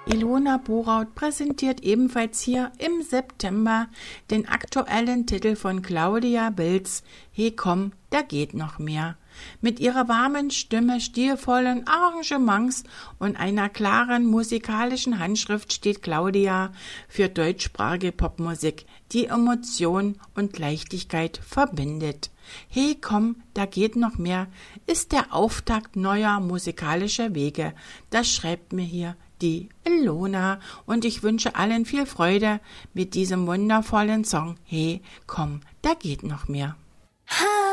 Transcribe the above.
Ilona Boraut präsentiert ebenfalls hier im September den aktuellen Titel von Claudia Bilz, He komm, da geht noch mehr. Mit ihrer warmen Stimme, stilvollen Arrangements und einer klaren musikalischen Handschrift steht Claudia für deutschsprachige Popmusik, die Emotion und Leichtigkeit verbindet. Hey komm, da geht noch mehr ist der Auftakt neuer musikalischer Wege. Das schreibt mir hier die Ilona und ich wünsche allen viel Freude mit diesem wundervollen Song. Hey komm, da geht noch mehr.